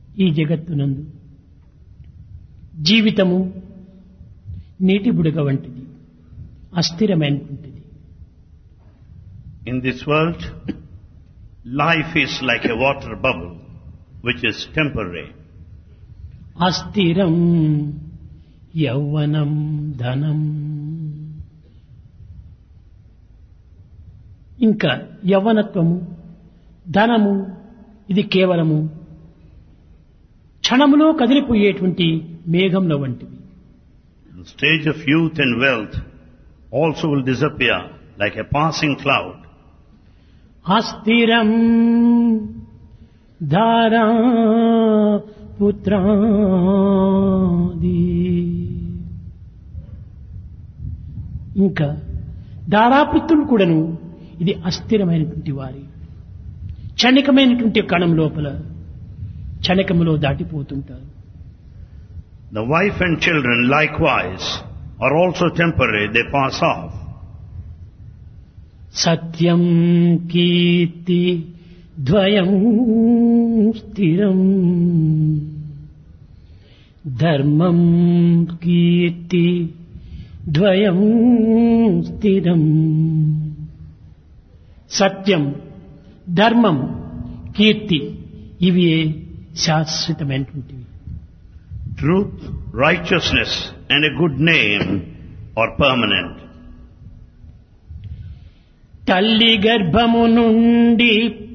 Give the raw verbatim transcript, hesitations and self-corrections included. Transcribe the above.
ఈ జగత్తునందు జీవితము నీటి బుడగ వంటిది, అస్థిరమైనటువంటిది. In this world, life is like a water bubble which is temporary. అస్థిరం యౌవనం ధనం. ఇంకా యవ్వనత్వము ధనము ఇది కేవలము క్షణములో కదిలిపోయేటువంటి మేఘంలో వంటివి. The stage of youth and wealth also will disappear like a passing cloud. అస్థిరం ధారా పుత్రాది. ఇంకా ధారాపుత్రులు కూడాను ఇది అస్థిరమైనటువంటి వారి క్షణికమైనటువంటి కణం లోపల క్షణికములో దాటిపోతుంటారు. The wife and children likewise are also temporary, they pass off. సత్యం కీర్తి ద్వయం స్థిరం. ధర్మం కీర్తి ద్వయం స్థిరం. సత్యం ధర్మం కీర్తి ఇవి శాశ్వతమైనటువంటివి. Truth, righteousness and a good name are permanent. తల్లి గర్భము నుండి